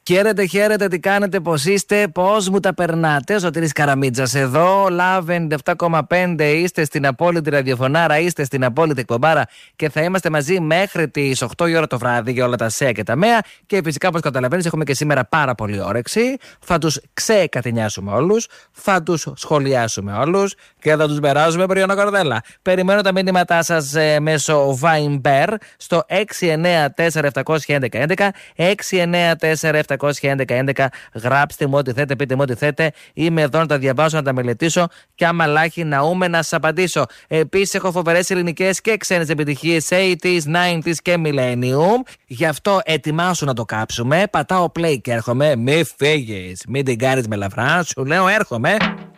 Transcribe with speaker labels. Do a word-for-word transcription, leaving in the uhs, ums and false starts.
Speaker 1: Χαίρετε, χαίρετε, τι κάνετε, πώς είστε, πώς μου τα περνάτε. Ο Σωτήρης Καραμίτζας εδώ, Love ενενήντα επτά κόμμα πέντε, είστε στην απόλυτη ραδιοφωνάρα, είστε στην απόλυτη εκπομπάρα και θα είμαστε μαζί μέχρι τις οκτώ η ώρα το βράδυ για όλα τα ΣΕΑ και τα ΜΕΑ. Και φυσικά, όπως καταλαβαίνεις, έχουμε και σήμερα πάρα πολύ όρεξη. Θα τους ξεκατηνιάσουμε όλους, θα τους σχολιάσουμε όλους και θα τους περάσουμε πριονό κορδέλα. Περιμένω τα μήνυματά σας ε, μέσω Viber στο έξι εννέα τέσσερα επτά ένα ένα ένα, έξι εννέα τέσσερα επτά ένα ένα ένα. Γράψτε μου ό,τι θέτε, πείτε μου ό,τι θέτε. Είμαι εδώ να τα διαβάσω, να τα μελετήσω και άμα λάχει ναούμε να σας απαντήσω. Επίσης έχω φοβερές ελληνικές και ξένες επιτυχίες ογδόντα, ενενήντα και Millennium. Γι' αυτό ετοιμάσου να το κάψουμε. Πατάω play και έρχομαι. Μη φύγεις, μην την κάνεις με λαφρά. Σου λέω έρχομαι.